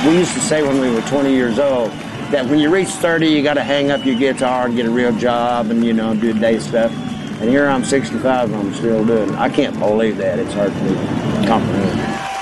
We used to say when we were 20 years old that when you reach 30, you got to hang up your guitar and get a real job and, do day stuff. And here I'm 65 and I'm still doing it. I can't believe that. It's hard to comprehend.